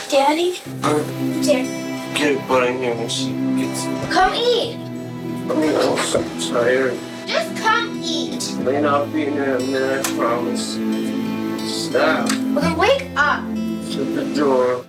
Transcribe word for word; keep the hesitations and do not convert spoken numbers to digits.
Daddy? Huh? Here. Get butt in here when she gets it. Come eat. I'm so tired. Just come eat. Lane, I'll be in there in a minute, I promise. Stop. Well, then wake up. Shut the door.